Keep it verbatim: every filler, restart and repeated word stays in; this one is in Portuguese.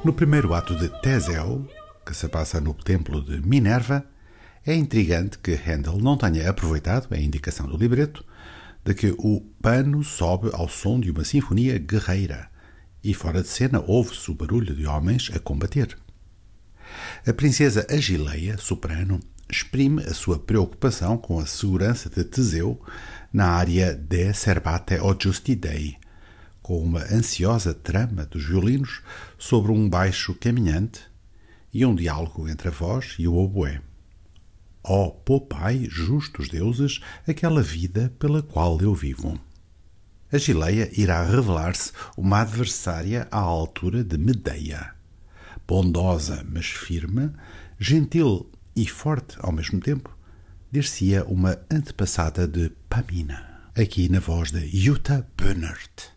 No primeiro ato de Teseu, que se passa no templo de Minerva, é intrigante que Handel não tenha aproveitado a indicação do libreto de que o pano sobe ao som de uma sinfonia guerreira e fora de cena ouve-se o barulho de homens a combater. A princesa Agileia, soprano, exprime a sua preocupação com a segurança de Teseu na área De Serbate o Justi Dei, com uma ansiosa trama dos violinos sobre um baixo caminhante e um diálogo entre a voz e o oboé. Ó, poupai, justos deuses, aquela vida pela qual eu vivo. Agileia irá revelar-se uma adversária à altura de Medeia. Bondosa, mas firme, gentil e forte ao mesmo tempo, dir-se-ia uma antepassada de Pamina, aqui na voz de Jutta Bönnert.